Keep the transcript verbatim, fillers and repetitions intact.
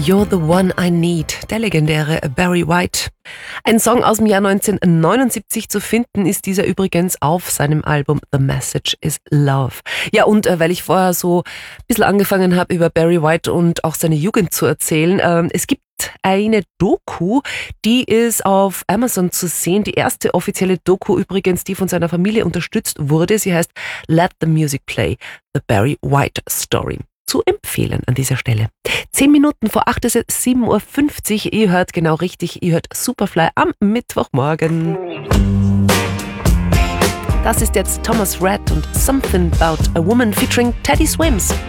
You're the One I Need, der legendäre Barry White. Ein Song aus dem Jahr neunzehnhundertneunundsiebzig zu finden ist dieser übrigens auf seinem Album The Message is Love. Ja, und äh, weil ich vorher so ein bisschen angefangen habe, über Barry White und auch seine Jugend zu erzählen, äh, es gibt eine Doku, die ist auf Amazon zu sehen. Die erste offizielle Doku übrigens, die von seiner Familie unterstützt wurde. Sie heißt Let the Music Play, The Barry White Story. Zu empfehlen an dieser Stelle. Zehn Minuten vor acht ist es sieben Uhr fünfzig. Ihr hört genau richtig, ihr hört Superfly am Mittwochmorgen. Das ist jetzt Thomas Rhett und Something About a Woman featuring Teddy Swims.